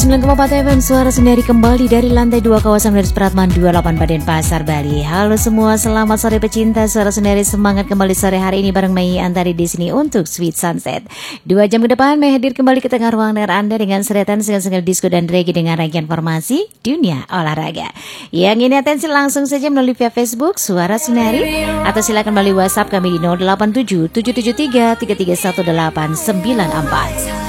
9,4 FM Suara Sendiri kembali dari lantai 2 kawasan Garis Pratman 28 Baden Pasar, Bali. Halo semua, selamat sore pecinta Suara Sendiri. Semangat kembali sore hari ini bareng Mei Antari di sini untuk Sweet Sunset. 2 jam ke depan Mei hadir kembali ke tengah ruang dengar Anda dengan seretan single-single disco dan reggae dengan rangkaian informasi dunia olahraga. Yang ini atensi langsung saja melalui via Facebook Suara Sendiri atau silakan melalui WhatsApp kami di 087 773 331 894.